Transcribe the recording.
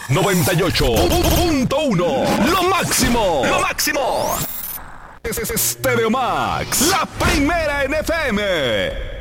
98.1. Lo máximo. Lo máximo. Es Stereo Max, la primera en FM.